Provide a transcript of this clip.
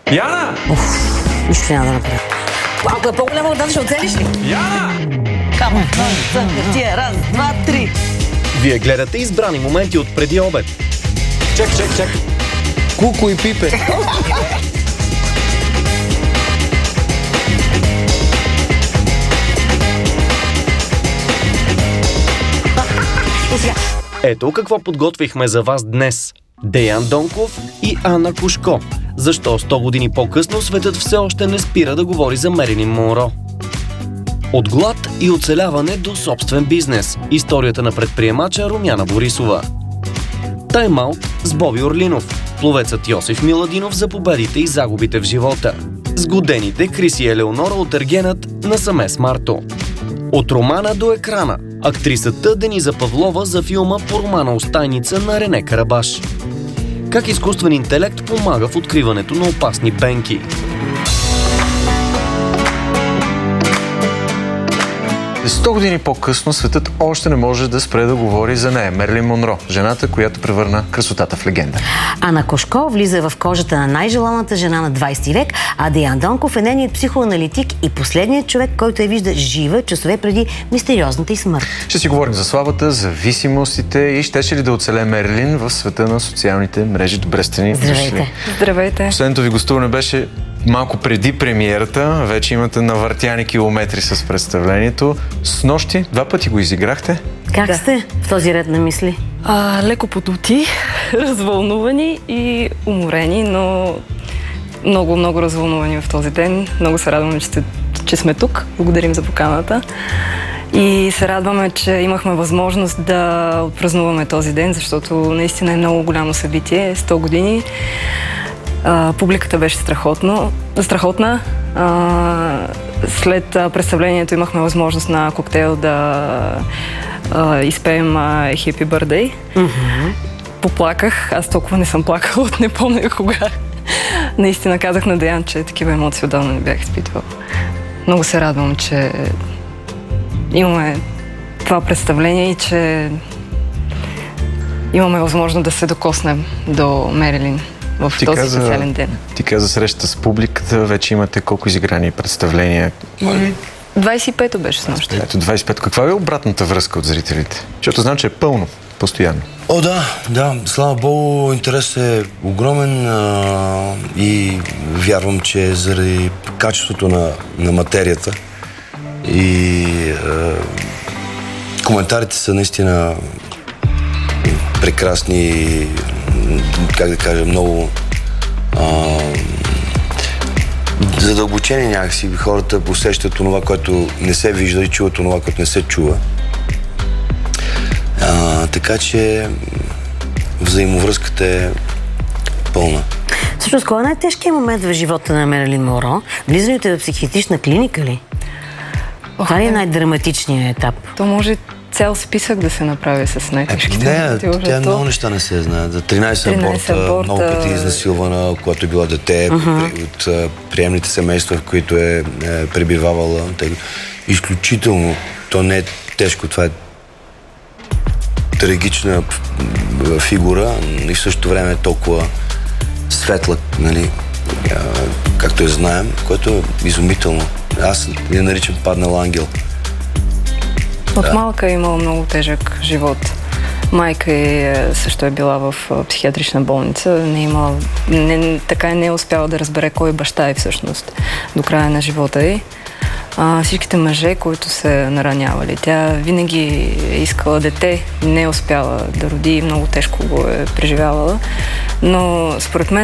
Яна! Нищо няма да направя. Малко е по-голямо от нас, ще оцелиш ли? Яна! Камо, раз, два, три. Вие гледате избрани моменти от преди обед. Чак. Куко и Пипе. Ето какво подготвихме за вас днес. Деян Донков и Ана Кушко. Защо 100 години по-късно светът все още не спира да говори за Мерилин Монро? От глад и оцеляване до собствен бизнес. Историята на предприемача Румяна Борисова. Тайм-аут с Боби Орлинов. Пловецът Йосиф Миладинов за победите и загубите в живота. Сгодените Крис и Елеонора от Ергенът на Самес Марто. От романа до екрана. Актрисата Дениза Павлова за филма по романа "Остайница" на Рене Карабаш. Как изкуствен интелект помага в откриването на опасни бенки. Сто години по-късно светът още не може да спре да говори за нея. Мерилин Монро, жената, която превърна красотата в легенда. Ана Кушко влиза в кожата на най-желаната жена на 20 век, а Деян Донков е нейният психоаналитик и последният човек, който я вижда жива часове преди мистериозната й смърт. Ще си говорим за славата, зависимостите и щеше ли да оцеле Мерилин в света на социалните мрежи. Добре сте ни дошли. Здравейте. Последното ви гостуване беше малко преди премиерата. Вече имате навъртяни километри с представлението. Снощи 2 пъти го изиграхте. Как сте в този ред на мисли? Леко подути, развълнувани и уморени, но много развълнувани в този ден. Много се радваме, че сме тук. Благодарим за поканата. И се радваме, че имахме възможност да отпразнуваме този ден, защото наистина е много голямо събитие. 100 години. Публиката беше страхотна. След представлението имахме възможност на коктейл да изпеем Happy Birthday. Поплаках. Аз толкова не съм плакала от не помня кога. Наистина казах на Деян, че такива емоции отдавна не бях изпитвала. Много се радвам, че имаме това представление и че имаме възможност да се докоснем до Мерилин в този специален ден. Ти каза среща с публиката, вече имате колко изиграни представления? 25-то беше с нощта. Ето 25-то. Каква е обратната връзка от зрителите? Защото знам, че е пълно, постоянно. Да, слава Богу, интерес е огромен и вярвам, че заради качеството на материята и коментарите са наистина прекрасни, как да кажа, много задълбочени някакси. Хората усещат това, което не се вижда и чуват това, което не се чува. Така че взаимовръзката е пълна. Всъщност, кой е най-тежкият момент в живота на Мерилин Монро? Влизането в психиатрична клиника ли? Това ли е най-драматичният етап? То може цял списък да се направи с най-тежките. Не, тя много неща не се знае. За 13 аборта, много пъти изнасилвана, когато е била дете, от приемните семейства, в които е пребивавала. Изключително, то не е тежко, това е трагична фигура и в същото време е толкова светла, нали, както я знаем, което е изумително. Аз я наричам паднал ангел. От малка е имала много тежък живот. Майка също е била в психиатрична болница. Така не е успяла да разбере кой е баща й всъщност до края на живота й. Всичките мъже, които се наранявали. Тя винаги е искала дете, не е успяла да роди и много тежко го е преживявала. Но според мен